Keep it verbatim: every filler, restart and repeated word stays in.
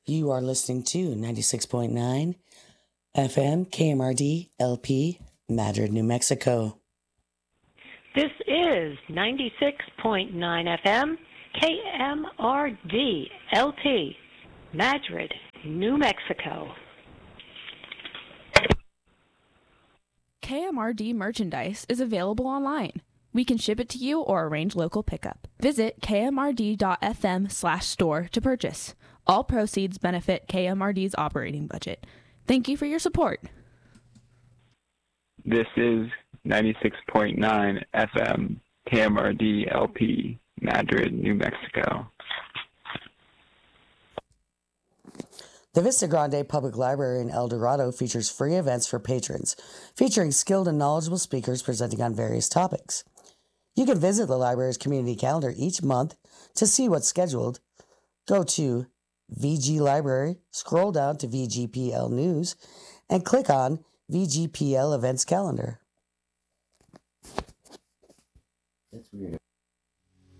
You are listening to ninety-six point nine F M K M R D L P, Madrid, New Mexico. This is ninety-six point nine F M K M R D L P, Madrid, New Mexico. K M R D merchandise is available online. We can ship it to you or arrange local pickup. Visit kmrd.fm slash store to purchase. All proceeds benefit K M R D's operating budget. Thank you for your support. This is ninety-six point nine F M K M R D L P, Madrid, New Mexico. The Vista Grande Public Library in El Dorado features free events for patrons, featuring skilled and knowledgeable speakers presenting on various topics. You can visit the library's community calendar each month to see what's scheduled. Go to V G Library, scroll down to V G P L News, and click on V G P L Events Calendar. That's weird.